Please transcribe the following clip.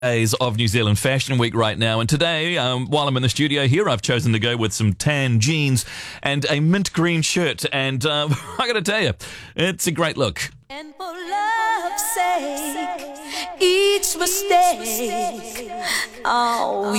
days of New Zealand Fashion Week right now, and today, while I'm in the studio here, I've chosen to go with some tan jeans and a mint green shirt, and I gotta tell you, it's a great look. And for love's sake, each mistake, oh,